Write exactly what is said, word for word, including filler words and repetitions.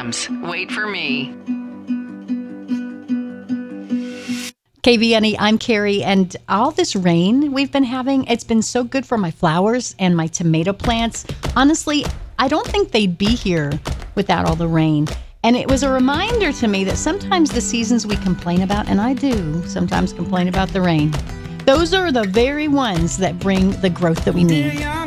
Sam's. Wait for me. K V N E, I'm Carrie, and all this rain we've been having, it's been so good for my flowers and my tomato plants. Honestly, I don't think they'd be here without all the rain. And it was a reminder to me that sometimes the seasons we complain about, and I do sometimes complain about the rain, those are the very ones that bring the growth that we need.